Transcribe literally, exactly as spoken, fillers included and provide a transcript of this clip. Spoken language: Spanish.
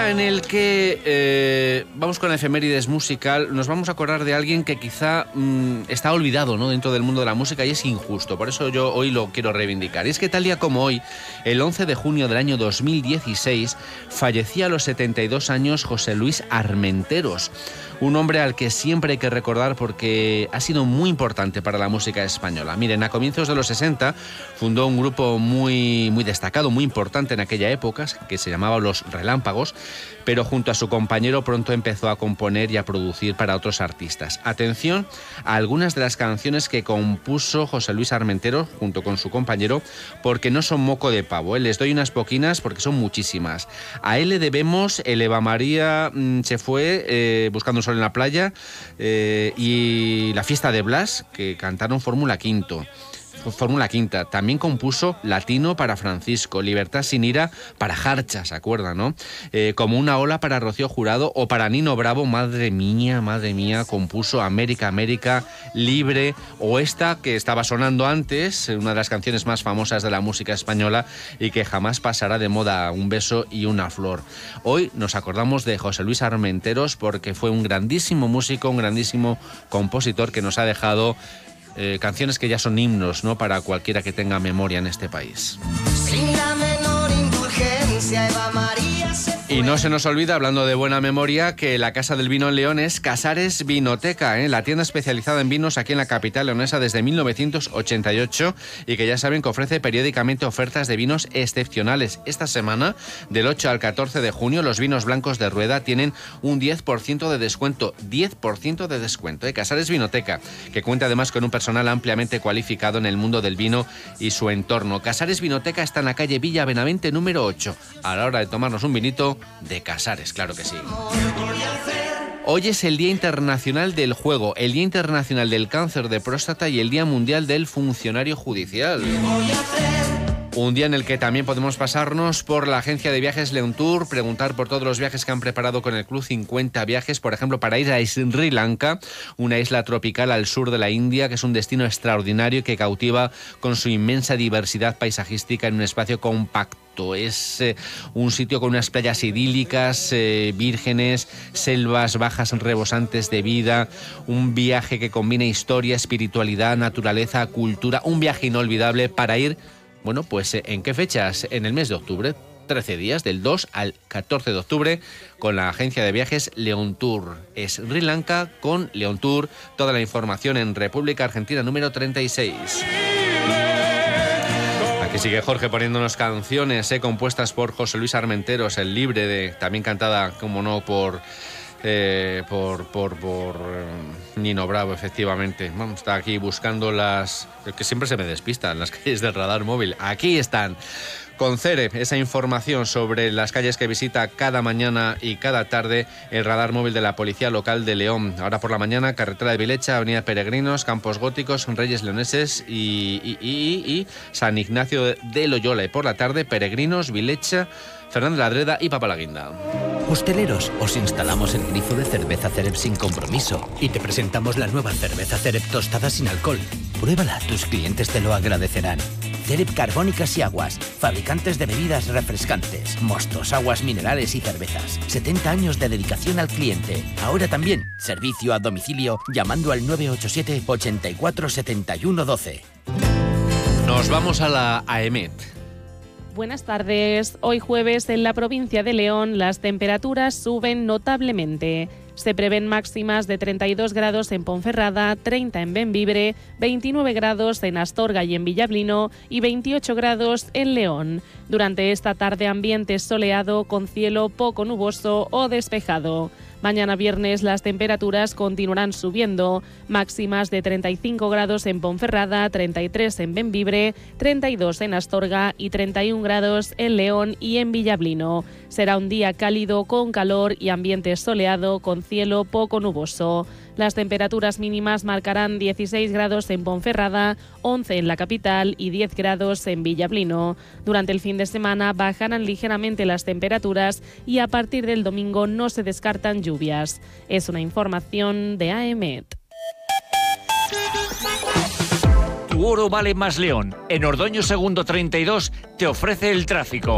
En el que eh, vamos con la efemérides musical, nos vamos a acordar de alguien que quizá mmm, está olvidado, ¿no?, dentro del mundo de la música, y es injusto, por eso yo hoy lo quiero reivindicar. Y es que tal día como hoy, el once de junio del año dos mil dieciséis, fallecía a los setenta y dos años José Luis Armenteros, un hombre al que siempre hay que recordar porque ha sido muy importante para la música española. Miren, a comienzos de los sesenta fundó un grupo muy, muy destacado, muy importante en aquella época, que se llamaba Los Relámpagos, pero junto a su compañero pronto empezó a componer y a producir para otros artistas. Atención a algunas de las canciones que compuso José Luis Armenteros junto con su compañero, porque no son moco de pavo, ¿eh? Les doy unas poquinas porque son muchísimas. A él le debemos el Eva María mmm, se fue, eh, Buscando un sol en la playa, eh, y La fiesta de Blas, que cantaron Fórmula Quinto. Fórmula Quinta. También compuso Latino para Francisco, Libertad sin ira para Jarcha, ¿se acuerdan, no? Eh, Como una ola para Rocío Jurado, o para Nino Bravo, madre mía, madre mía, compuso América, América, Libre, o esta que estaba sonando antes, una de las canciones más famosas de la música española y que jamás pasará de moda, Un beso y una flor. Hoy nos acordamos de José Luis Armenteros porque fue un grandísimo músico, un grandísimo compositor que nos ha dejado Eh, canciones que ya son himnos, ¿no?, para cualquiera que tenga memoria en este país. Sin la menor indulgencia, Eva María se fue. Y no se nos olvida, hablando de buena memoria, que la Casa del Vino en León es Casares Vinoteca, ¿eh? La tienda especializada en vinos aquí en la capital leonesa desde mil novecientos ochenta y ocho, y que ya saben que ofrece periódicamente ofertas de vinos excepcionales. Esta semana, del ocho al catorce de junio, los vinos blancos de Rueda tienen un diez por ciento de descuento. diez por ciento de descuento, ¿eh? Casares Vinoteca, que cuenta además con un personal ampliamente cualificado en el mundo del vino y su entorno. Casares Vinoteca está en la calle Villa Benavente número ocho. A la hora de tomarnos un vinito, de Casares, claro que sí. Hoy es el Día Internacional del Juego, el Día Internacional del Cáncer de Próstata y el Día Mundial del Funcionario Judicial. Un día en el que también podemos pasarnos por la agencia de viajes Leontour, preguntar por todos los viajes que han preparado con el Club cincuenta Viajes, por ejemplo, para ir a Sri Lanka, una isla tropical al sur de la India, que es un destino extraordinario y que cautiva con su inmensa diversidad paisajística en un espacio compacto. Es eh, un sitio con unas playas idílicas, eh, vírgenes, selvas bajas rebosantes de vida, un viaje que combina historia, espiritualidad, naturaleza, cultura, un viaje inolvidable para ir. Bueno, pues ¿en qué fechas? En el mes de octubre, trece días, del dos al catorce de octubre, con la agencia de viajes Leontour. Es Sri Lanka con Leontour. Toda la información en República Argentina número treinta y seis. Aquí sigue Jorge poniéndonos canciones eh, compuestas por José Luis Armenteros, el Libre, de, también cantada, como no, por... Eh, por, por, por eh, Nino Bravo, efectivamente. Vamos, está aquí buscando las... que siempre se me despistan las calles del radar móvil. Aquí están. Con Cere, esa información sobre las calles que visita cada mañana y cada tarde el radar móvil de la Policía Local de León. Ahora por la mañana, carretera de Vilecha, avenida Peregrinos, Campos Góticos, Reyes Leoneses y, y, y, y San Ignacio de Loyola. Y por la tarde, Peregrinos, Vilecha, Fernández Ladreda y Papalaguinda. Hosteleros, os instalamos el grifo de cerveza Cerep sin compromiso y te presentamos la nueva cerveza Cerep tostada sin alcohol. Pruébala, tus clientes te lo agradecerán. Cerep Carbónicas y Aguas, fabricantes de bebidas refrescantes, mostos, aguas minerales y cervezas. setenta años de dedicación al cliente. Ahora también, servicio a domicilio llamando al nueve ocho siete, ochenta y cuatro, setenta y uno, doce. Nos vamos a la AEMET. Buenas tardes. Hoy jueves en la provincia de León las temperaturas suben notablemente. Se prevén máximas de treinta y dos grados en Ponferrada, treinta en Bembibre, veintinueve grados en Astorga y en Villablino y veintiocho grados en León. Durante esta tarde ambiente soleado con cielo poco nuboso o despejado. Mañana viernes las temperaturas continuarán subiendo, máximas de treinta y cinco grados en Ponferrada, treinta y tres en Bembibre, treinta y dos en Astorga y treinta y un grados en León y en Villablino. Será un día cálido con calor y ambiente soleado con cielo poco nuboso. Las temperaturas mínimas marcarán dieciséis grados en Ponferrada, once en la capital y diez grados en Villablino. Durante el fin de semana bajarán ligeramente las temperaturas y a partir del domingo no se descartan lluvias. Es una información de AEMET. Tu oro vale más León. En Ordoño Segundo treinta y dos te ofrece el tráfico.